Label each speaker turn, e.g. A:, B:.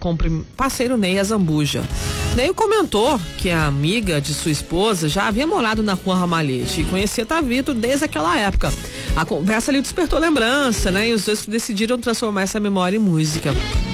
A: com o parceiro Ney Azambuja. Ney comentou que a amiga de sua esposa já havia morado na Rua Ramalhete e conhecia Tavito desde aquela época. A conversa ali despertou lembrança, né? E os dois decidiram transformar essa memória em música.